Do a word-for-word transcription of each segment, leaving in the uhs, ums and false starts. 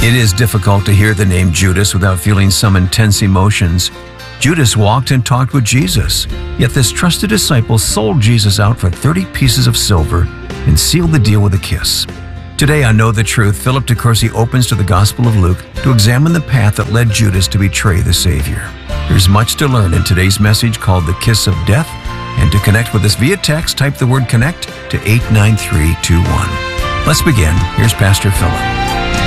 It is difficult to hear the name Judas without feeling some intense emotions. Judas walked and talked with Jesus, yet this trusted disciple sold Jesus out for thirty pieces of silver and sealed the deal with a kiss. Today on Know the Truth, Philip DeCourcy opens to the Gospel of Luke to examine the path that led Judas to betray the Savior. There's much to learn in today's message called The Kiss of Death, and to connect with us via text, type the word CONNECT to eight nine three two one. Let's begin. Here's Pastor Philip.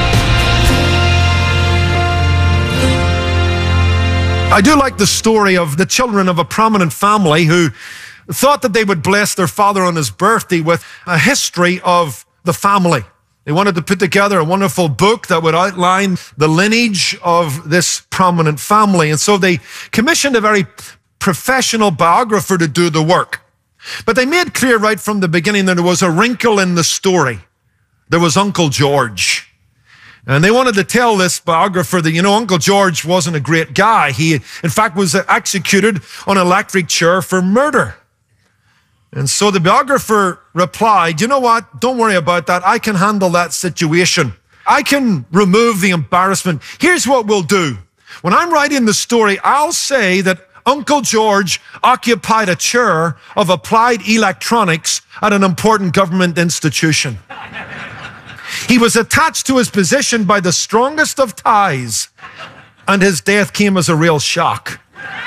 I do like the story of the children of a prominent family who thought that they would bless their father on his birthday with a history of the family. They wanted to put together a wonderful book that would outline the lineage of this prominent family. And so they commissioned a very professional biographer to do the work. But they made clear right from the beginning that there was a wrinkle in the story. There was Uncle George. And they wanted to tell this biographer that, you know, Uncle George wasn't a great guy. He, in fact, was executed on an electric chair for murder. And so the biographer replied, you know what? Don't worry about that. I can handle that situation. I can remove the embarrassment. Here's what we'll do. When I'm writing the story, I'll say that Uncle George occupied a chair of applied electronics at an important government institution. He was attached to his position by the strongest of ties, and his death came as a real shock.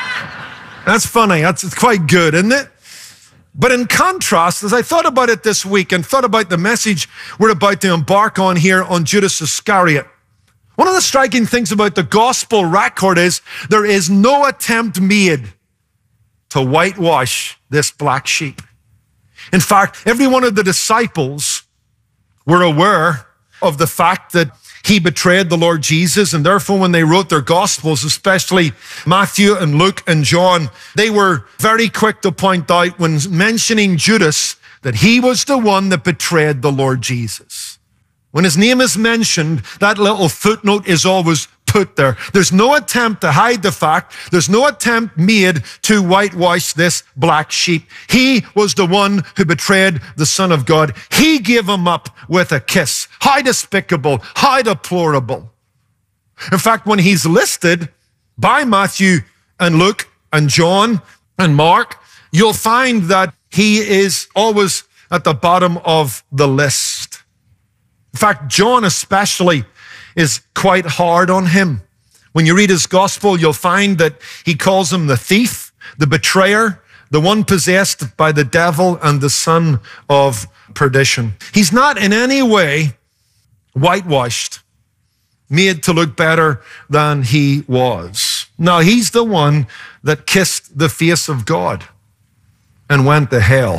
That's funny. That's quite good, isn't it? But in contrast, as I thought about it this week and thought about the message we're about to embark on here on Judas Iscariot, one of the striking things about the gospel record is there is no attempt made to whitewash this black sheep. In fact, every one of the disciples were aware of the fact that he betrayed the Lord Jesus, and therefore when they wrote their Gospels, especially Matthew and Luke and John, they were very quick to point out when mentioning Judas that he was the one that betrayed the Lord Jesus. When his name is mentioned, that little footnote is always put there. There's no attempt to hide the fact. There's no attempt made to whitewash this black sheep. He was the one who betrayed the Son of God. He gave him up with a kiss. How despicable, how deplorable. In fact, when he's listed by Matthew and Luke and John and Mark, you'll find that he is always at the bottom of the list. In fact, John especially is quite hard on him. When you read his gospel, you'll find that he calls him the thief, the betrayer, the one possessed by the devil, and the son of perdition. He's not in any way whitewashed, made to look better than he was. No, he's the one that kissed the face of God and went to hell.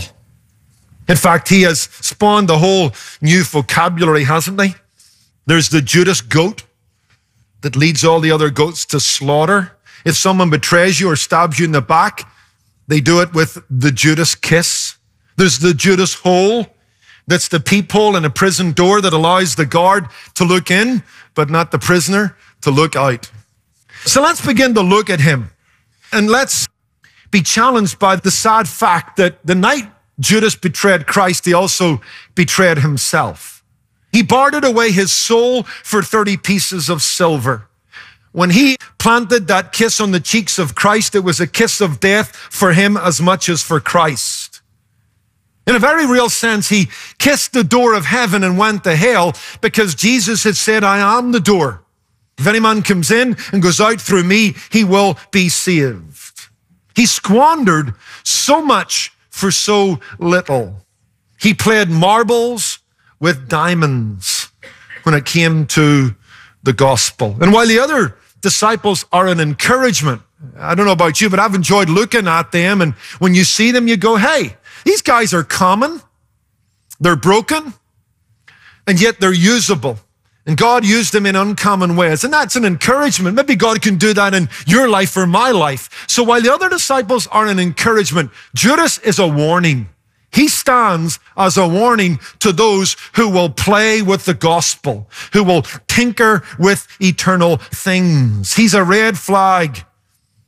In fact, he has spawned a whole new vocabulary, hasn't he? There's the Judas goat that leads all the other goats to slaughter. If someone betrays you or stabs you in the back, they do it with the Judas kiss. There's the Judas hole. That's the peephole in a prison door that allows the guard to look in, but not the prisoner to look out. So let's begin to look at him. And let's be challenged by the sad fact that the night Judas betrayed Christ, he also betrayed himself. He bartered away his soul for thirty pieces of silver. When he planted that kiss on the cheeks of Christ, it was a kiss of death for him as much as for Christ. In a very real sense, he kissed the door of heaven and went to hell because Jesus had said, I am the door. If any man comes in and goes out through me, he will be saved. He squandered so much for so little. He played marbles with diamonds when it came to the gospel. And while the other disciples are an encouragement, I don't know about you, but I've enjoyed looking at them. And when you see them, you go, hey, these guys are common. They're broken, and yet they're usable. And God used them in uncommon ways. And that's an encouragement. Maybe God can do that in your life or my life. So while the other disciples are an encouragement, Judas is a warning. He stands as a warning to those who will play with the gospel, who will tinker with eternal things. He's a red flag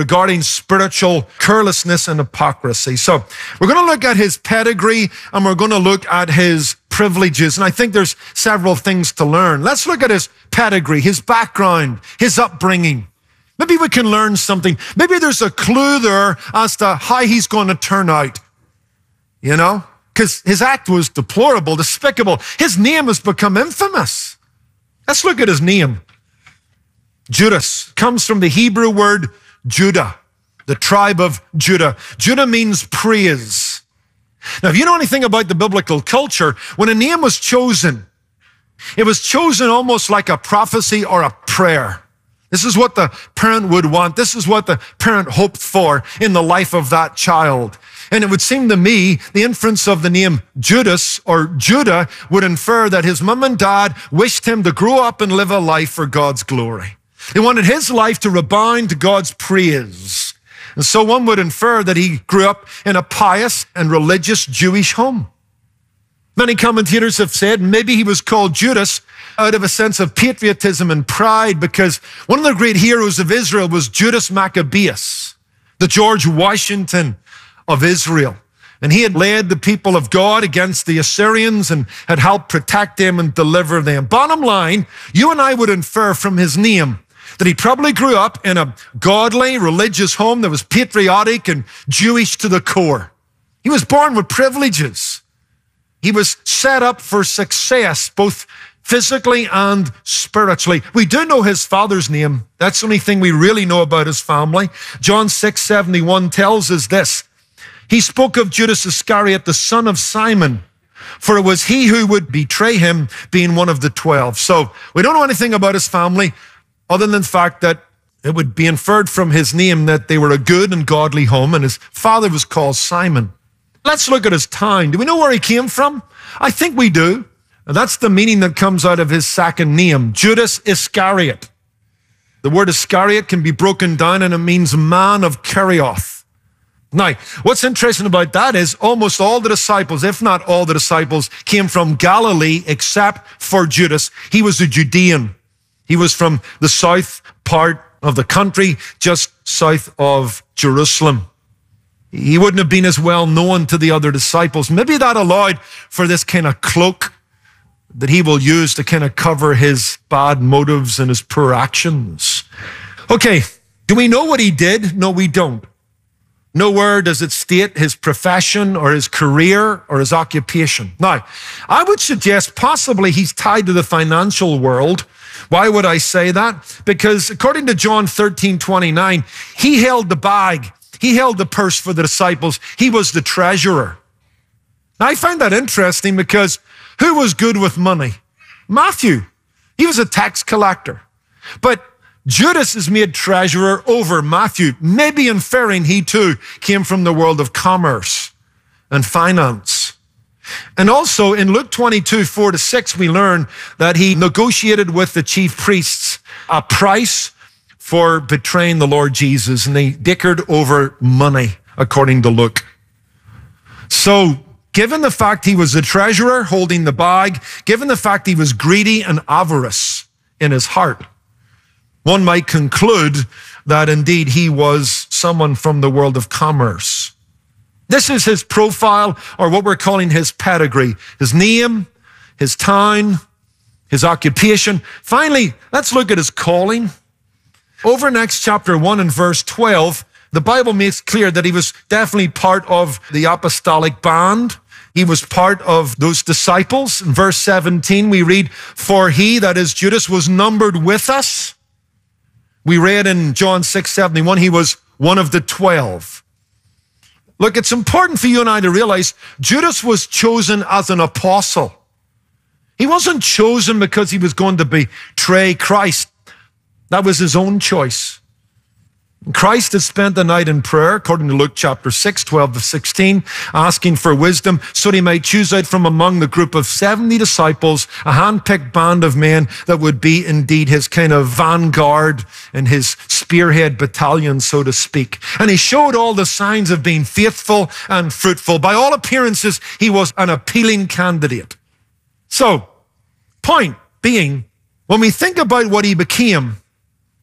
regarding spiritual carelessness and hypocrisy. So we're going to look at his pedigree and we're going to look at his privileges. And I think there's several things to learn. Let's look at his pedigree, his background, his upbringing. Maybe we can learn something. Maybe there's a clue there as to how he's going to turn out. You know, because his act was deplorable, despicable. His name has become infamous. Let's look at his name. Judas comes from the Hebrew word Judah, the tribe of Judah. Judah means praise. Now, if you know anything about the biblical culture, when a name was chosen, it was chosen almost like a prophecy or a prayer. This is what the parent would want. This is what the parent hoped for in the life of that child. And it would seem to me the inference of the name Judas or Judah would infer that his mom and dad wished him to grow up and live a life for God's glory. They wanted his life to rebound to God's praise. And so one would infer that he grew up in a pious and religious Jewish home. Many commentators have said maybe he was called Judas out of a sense of patriotism and pride because one of the great heroes of Israel was Judas Maccabeus, the George Washington of Israel. And he had led the people of God against the Assyrians and had helped protect them and deliver them. Bottom line, you and I would infer from his name that he probably grew up in a godly, religious home that was patriotic and Jewish to the core. He was born with privileges. He was set up for success, both physically and spiritually. We do know his father's name. That's the only thing we really know about his family. John six seventy-one tells us this. He spoke of Judas Iscariot, the son of Simon, for it was he who would betray him, being one of the twelve. So we don't know anything about his family other than the fact that it would be inferred from his name that they were a good and godly home, and his father was called Simon. Let's look at his town. Do we know where he came from? I think we do. And that's the meaning that comes out of his second name, Judas Iscariot. The word Iscariot can be broken down and it means man of Kerioth. Now, what's interesting about that is almost all the disciples, if not all the disciples, came from Galilee except for Judas. He was a Judean. He was from the south part of the country, just south of Jerusalem. He wouldn't have been as well known to the other disciples. Maybe that allowed for this kind of cloak that he will use to kind of cover his bad motives and his poor actions. Okay, do we know what he did? No, we don't. Nowhere does it state his profession or his career or his occupation. Now, I would suggest possibly he's tied to the financial world. Why would I say that? Because according to John thirteen twenty-nine, he held the bag. He held the purse for the disciples. He was the treasurer. Now, I find that interesting because who was good with money? Matthew. He was a tax collector. But Judas is made treasurer over Matthew, maybe inferring he too came from the world of commerce and finance. And also in Luke twenty-two, four to six, we learn that he negotiated with the chief priests a price for betraying the Lord Jesus, and they dickered over money, according to Luke. So, given the fact he was a treasurer holding the bag, given the fact he was greedy and avarice in his heart, one might conclude that indeed he was someone from the world of commerce. This is his profile, or what we're calling his pedigree, his name, his town, his occupation. Finally, let's look at his calling. Over in Acts chapter one and verse twelve, the Bible makes clear that he was definitely part of the apostolic band. He was part of those disciples. In verse seventeen, we read, for he, that is Judas, was numbered with us. We read in John six seventy-one, he was one of the twelve. Look, it's important for you and I to realize Judas was chosen as an apostle. He wasn't chosen because he was going to betray Christ. That was his own choice. Christ had spent the night in prayer, according to Luke chapter six, twelve to sixteen, asking for wisdom so that he might choose out from among the group of seventy disciples, a hand-picked band of men that would be indeed his kind of vanguard and his spearhead battalion, so to speak. And he showed all the signs of being faithful and fruitful. By all appearances, he was an appealing candidate. So, point being, when we think about what he became,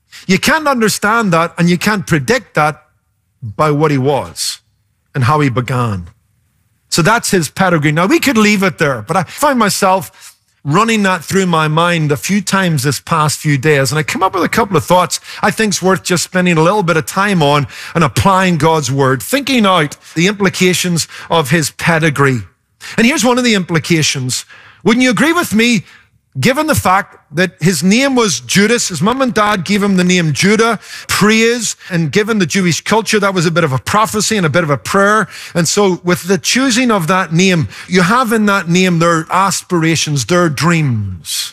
You can't understand that and you can't predict that by what he was and how he began. So that's his pedigree. Now, we could leave it there, but I find myself running that through my mind a few times this past few days, and I come up with a couple of thoughts I think is worth just spending a little bit of time on and applying God's word, thinking out the implications of his pedigree. And here's one of the implications. Wouldn't you agree with me, given the fact that his name was Judas, his mom and dad gave him the name Judah, praise, and given the Jewish culture, that was a bit of a prophecy and a bit of a prayer. And so with the choosing of that name, you have in that name their aspirations, their dreams.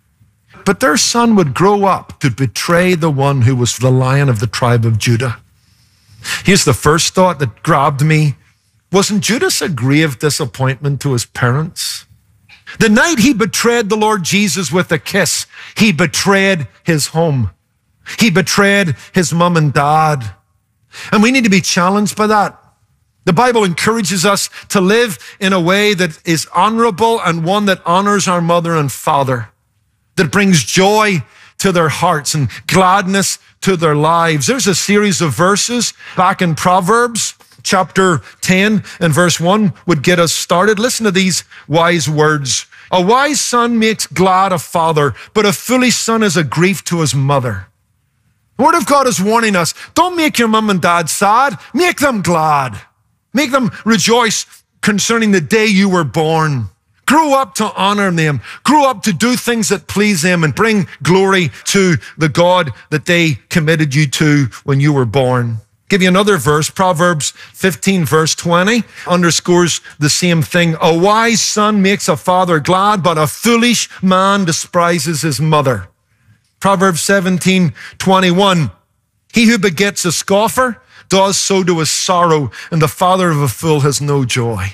But their son would grow up to betray the one who was the Lion of the tribe of Judah. Here's the first thought that grabbed me. Wasn't Judas a grave disappointment to his parents? The night he betrayed the Lord Jesus with a kiss, he betrayed his home. He betrayed his mom and dad. And we need to be challenged by that. The Bible encourages us to live in a way that is honorable and one that honors our mother and father, that brings joy to their hearts and gladness to their lives. There's a series of verses back in Proverbs chapter ten and verse one would get us started. Listen to these wise words. A wise son makes glad a father, but a foolish son is a grief to his mother. The Word of God is warning us, don't make your mom and dad sad, make them glad. Make them rejoice concerning the day you were born. Grow up to honor them. Grow up to do things that please them and bring glory to the God that they committed you to when you were born. Give you another verse, Proverbs fifteen, verse twenty, underscores the same thing. A wise son makes a father glad, but a foolish man despises his mother. Proverbs seventeen, twenty-one, he who begets a scoffer does so to his sorrow, and the father of a fool has no joy.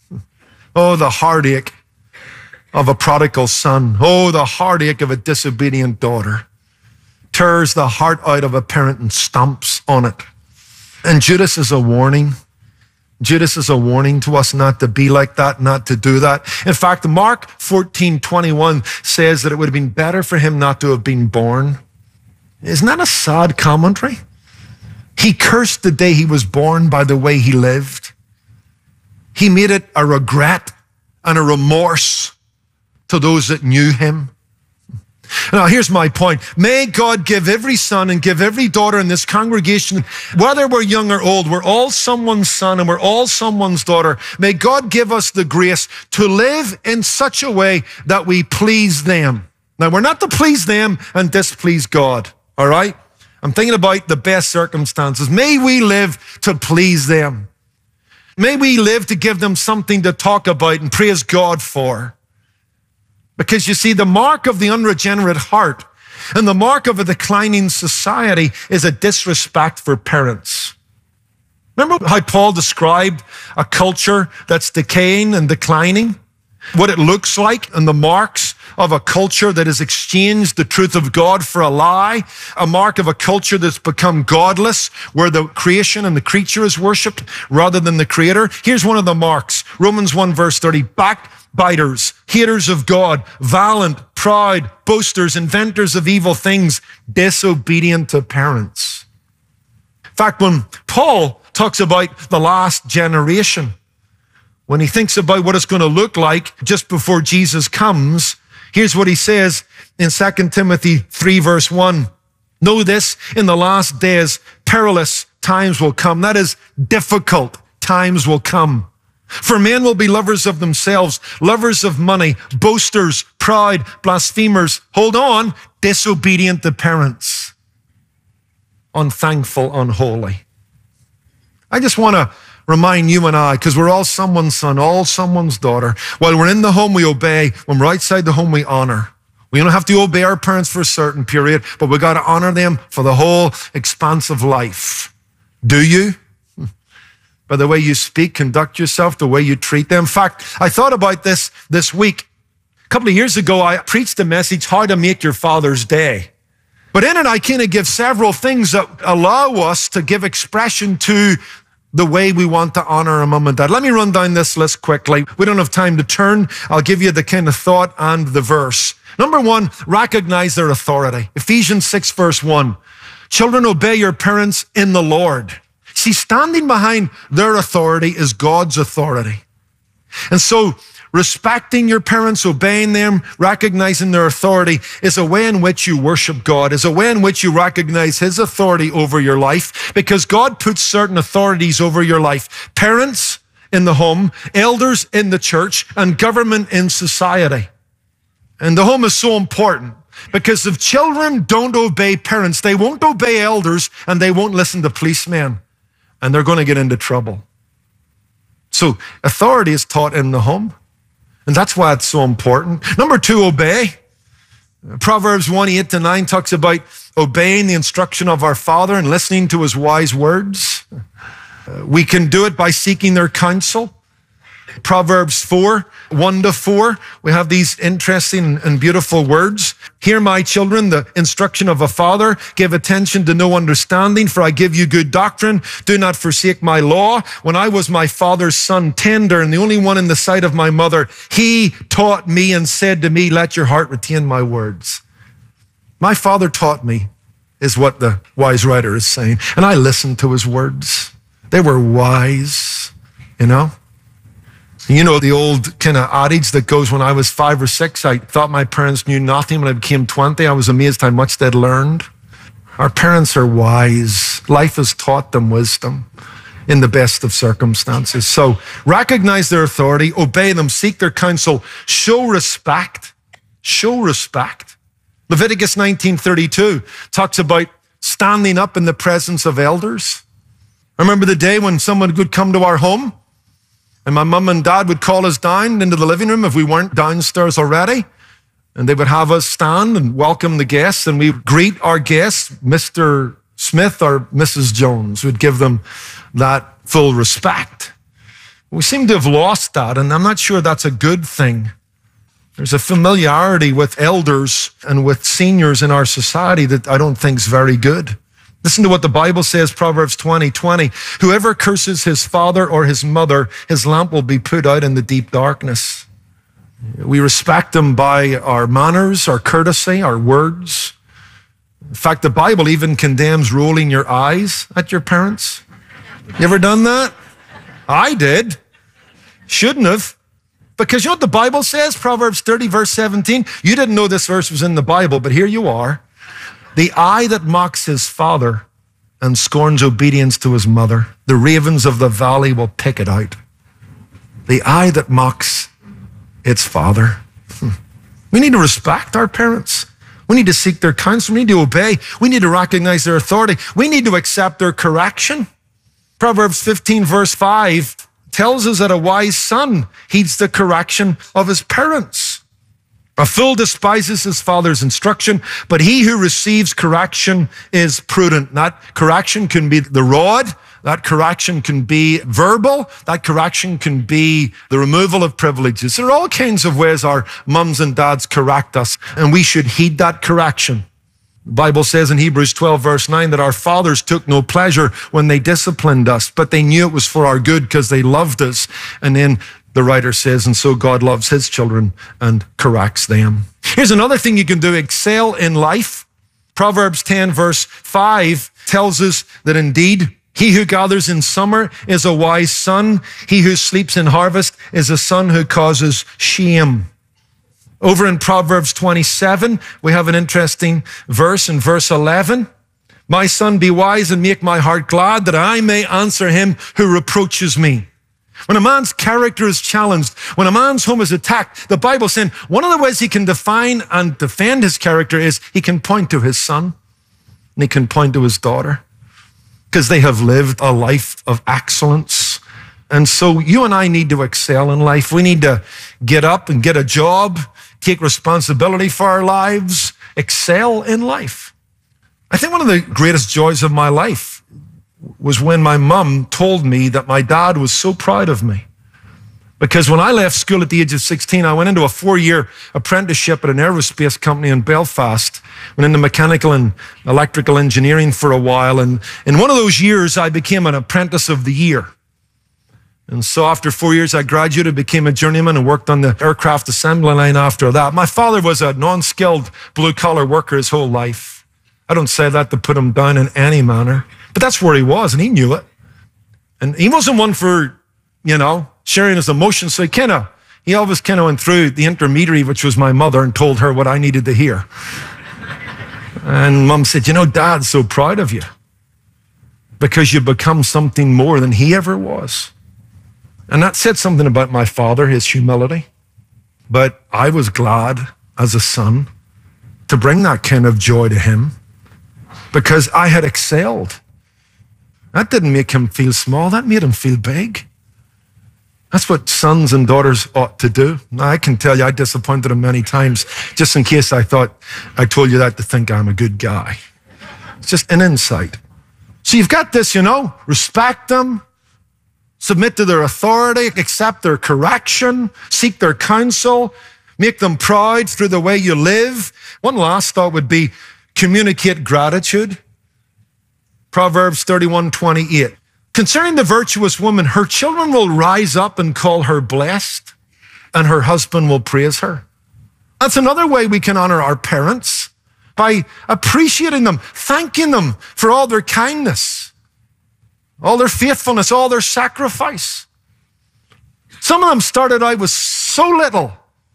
Oh, the heartache of a prodigal son. Oh, the heartache of a disobedient daughter. Tears the heart out of a parent and stomps on it. And Judas is a warning. Judas is a warning to us not to be like that, not to do that. In fact, Mark fourteen, twenty-one says that it would have been better for him not to have been born. Isn't that a sad commentary? He cursed the day he was born by the way he lived. He made it a regret and a remorse to those that knew him. Now, here's my point. May God give every son and give every daughter in this congregation, whether we're young or old, we're all someone's son and we're all someone's daughter. May God give us the grace to live in such a way that we please them. Now, we're not to please them and displease God, all right? I'm thinking about the best circumstances. May we live to please them. May we live to give them something to talk about and praise God for. Because you see, the mark of the unregenerate heart and the mark of a declining society is a disrespect for parents. Remember how Paul described a culture that's decaying and declining? What it looks like and the marks of a culture that has exchanged the truth of God for a lie, a mark of a culture that's become godless, where the creation and the creature is worshipped rather than the creator. Here's one of the marks. Romans one verse thirty, backbiters, haters of God, violent, proud, boasters, inventors of evil things, disobedient to parents. In fact, when Paul talks about the last generation, when he thinks about what it's going to look like just before Jesus comes, here's what he says in Second Timothy three verse one. Know this, in the last days, perilous times will come. That is, difficult times will come. For men will be lovers of themselves, lovers of money, boasters, proud, blasphemers. Hold on, disobedient to parents, unthankful, unholy. I just want to remind you and I, because we're all someone's son, all someone's daughter. While we're in the home, we obey. When we're outside the home, we honor. We don't have to obey our parents for a certain period, but we got to honor them for the whole expanse of life. Do you? By the way you speak, conduct yourself, the way you treat them. In fact, I thought about this this week. A couple of years ago, I preached a message, How to Make Your Father's Day. But in it, I kind of give several things that allow us to give expression to the way we want to honor our mom and dad. Let me run down this list quickly. We don't have time to turn. I'll give you the kind of thought and the verse. Number one, recognize their authority. Ephesians six verse one. Children, obey your parents in the Lord. See, standing behind their authority is God's authority. And so respecting your parents, obeying them, recognizing their authority is a way in which you worship God, is a way in which you recognize his authority over your life, because God puts certain authorities over your life. Parents in the home, elders in the church, and government in society. And the home is so important because if children don't obey parents, they won't obey elders and they won't listen to policemen, and they're going to get into trouble. So authority is taught in the home. And that's why it's so important. Number two, obey. Proverbs one, eight to nine talks about obeying the instruction of our Father and listening to his wise words. Uh, we can do it by seeking their counsel. Proverbs four, one to four, we have these interesting and beautiful words. Hear, my children, the instruction of a father. Give attention to know understanding, for I give you good doctrine. Do not forsake my law. When I was my father's son, tender, and the only one in the sight of my mother, he taught me and said to me, let your heart retain my words. My father taught me, is what the wise writer is saying. And I listened to his words. They were wise, you know. You know the old kind of adage that goes, when I was five or six, I thought my parents knew nothing. When I became twenty, I was amazed how much they'd learned. Our parents are wise. Life has taught them wisdom in the best of circumstances. So recognize their authority, obey them, seek their counsel, show respect, show respect. Leviticus nineteen thirty-two talks about standing up in the presence of elders. I remember the day when someone would come to our home, and my mom and dad would call us down into the living room if we weren't downstairs already. And they would have us stand and welcome the guests. And we would greet our guests, Mister Smith or Missus Jones. We'd give them that full respect. We seem to have lost that, and I'm not sure that's a good thing. There's a familiarity with elders and with seniors in our society that I don't think is very good. Listen to what the Bible says, Proverbs twenty twenty. Whoever curses his father or his mother, his lamp will be put out in the deep darkness. We respect them by our manners, our courtesy, our words. In fact, the Bible even condemns rolling your eyes at your parents. You ever done that? I did. Shouldn't have. Because you know what the Bible says? Proverbs thirty, verse seventeen. You didn't know this verse was in the Bible, but here you are. The eye that mocks his father and scorns obedience to his mother, the ravens of the valley will pick it out. The eye that mocks its father. We need to respect our parents. We need to seek their counsel. We need to obey. We need to recognize their authority. We need to accept their correction. Proverbs fifteen, verse five tells us that a wise son heeds the correction of his parents. A fool despises his father's instruction, but he who receives correction is prudent. That correction can be the rod. That correction can be verbal. That correction can be the removal of privileges. There are all kinds of ways our mums and dads correct us, and we should heed that correction. The Bible says in Hebrews twelve, verse nine, that our fathers took no pleasure when they disciplined us, but they knew it was for our good because they loved us. And then the writer says, and so God loves his children and corrects them. Here's another thing you can do, excel in life. Proverbs ten, verse five tells us that indeed, he who gathers in summer is a wise son. He who sleeps in harvest is a son who causes shame. Over in Proverbs twenty-seven, we have an interesting verse in verse eleven. My son, be wise and make my heart glad, that I may answer him who reproaches me. When a man's character is challenged, when a man's home is attacked, the Bible says one of the ways he can define and defend his character is he can point to his son and he can point to his daughter because they have lived a life of excellence. And so you and I need to excel in life. We need to get up and get a job, take responsibility for our lives, excel in life. I think one of the greatest joys of my life was when my mom told me that my dad was so proud of me Because when I left school at the age of sixteen, I went into a four-year apprenticeship at an aerospace company in Belfast. Went into mechanical and electrical engineering for a while. And in one of those years, I became an apprentice of the year. And so after four years, I graduated, became a journeyman, and worked on the aircraft assembly line after that. My father was a non-skilled blue-collar worker his whole life. I don't say that to put him down in any manner, but that's where he was, and he knew it. And he wasn't one for, you know, sharing his emotions, so he kind of, he always kind of went through the intermediary, which was my mother, and told her what I needed to hear. And Mom said, you know, Dad's so proud of you because you become something more than he ever was. And that said something about my father, his humility. But I was glad as a son to bring that kind of joy to him because I had excelled. That didn't make him feel small. That made him feel big. That's what sons and daughters ought to do. Now, I can tell you I disappointed him many times, just in case I thought I told you that to think I'm a good guy. It's just an insight. So you've got this, you know, respect them, submit to their authority, accept their correction, seek their counsel, make them proud through the way you live. One last thought would be communicate gratitude. Proverbs thirty-one twenty-eight. Concerning the virtuous woman, her children will rise up and call her blessed, and her husband will praise her. That's another way we can honor our parents, by appreciating them, thanking them for all their kindness, all their faithfulness, all their sacrifice. Some of them started out with so little.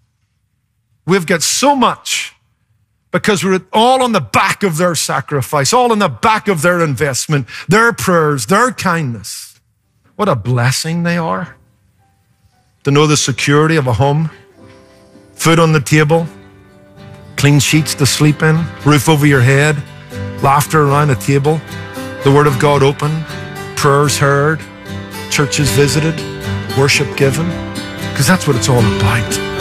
We've got so much because we're all on the back of their sacrifice, all on the back of their investment, their prayers, their kindness. What a blessing they are to know the security of a home, food on the table, clean sheets to sleep in, roof over your head, laughter around a table, the Word of God open, prayers heard, churches visited, worship given, because that's what it's all about.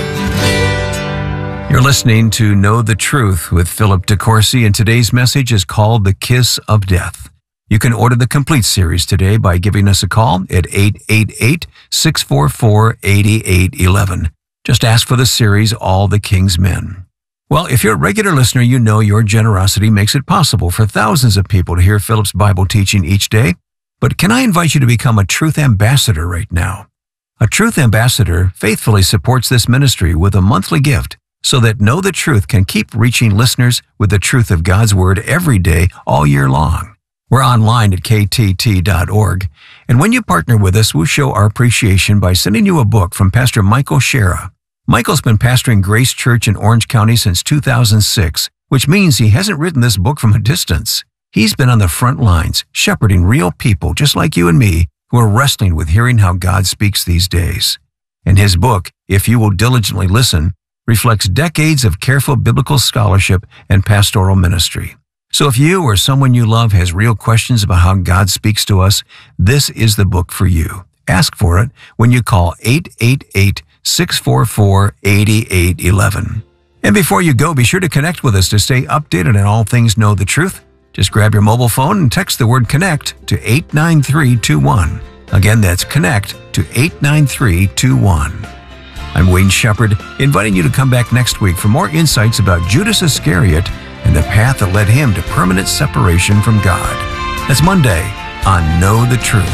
You're listening to Know the Truth with Philip DeCourcy, and today's message is called The Kiss of Death. You can order the complete series today by giving us a call at eight eight eight, six four four, eight eight one one. Just ask for the series, All the King's Men. Well, if you're a regular listener, you know your generosity makes it possible for thousands of people to hear Philip's Bible teaching each day. But can I invite you to become a Truth Ambassador right now? A Truth Ambassador faithfully supports this ministry with a monthly gift so that Know the Truth can keep reaching listeners with the truth of God's Word every day, all year long. We're online at K T T dot org, and when you partner with us, we'll show our appreciation by sending you a book from Pastor Michael Shera. Michael's been pastoring Grace Church in Orange County since two thousand six, which means he hasn't written this book from a distance. He's been on the front lines, shepherding real people just like you and me who are wrestling with hearing how God speaks these days. And his book, If You Will Diligently Listen, reflects decades of careful biblical scholarship and pastoral ministry. So if you or someone you love has real questions about how God speaks to us, this is the book for you. Ask for it when you call eight eight eight, six four four, eight eight one one. And before you go, be sure to connect with us to stay updated on all things Know the Truth. Just grab your mobile phone and text the word CONNECT to eight nine three two one. Again, that's CONNECT to eight nine three two one. I'm Wayne Shepherd, inviting you to come back next week for more insights about Judas Iscariot and the path that led him to permanent separation from God. That's Monday on Know the Truth.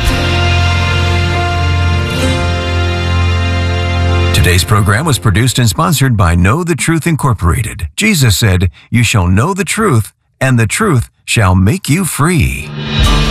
Today's program was produced and sponsored by Know the Truth Incorporated. Jesus said, "You shall know the truth, and the truth shall make you free."